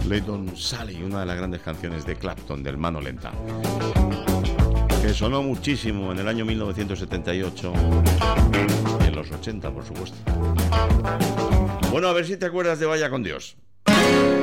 Leighton Sally, una de las grandes canciones de Clapton, del Mano Lenta, que sonó muchísimo en el año 1978 y en los 80, por supuesto. Bueno, a ver si te acuerdas de Vaya con Dios.